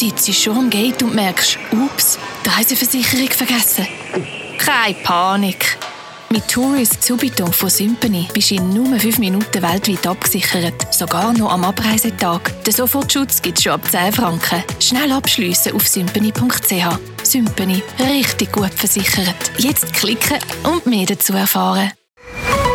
sitzt schon am Gate und merkst, ups, die Reiseversicherung vergessen. Keine Panik. Mit Tourist Subito von Symphony bist du in nur 5 Minuten weltweit abgesichert. Sogar noch am Abreisetag. Den Sofortschutz gibt es schon ab 10 Franken. Schnell abschliessen auf symphony.ch. Symphony. Richtig gut versichert. Jetzt klicken und mehr dazu erfahren.